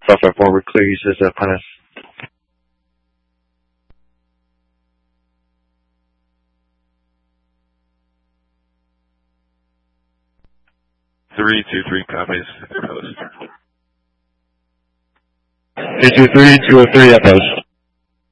5 forward, clear uses Panas. Three, 2-3 copies. Post. 323, 203 at post.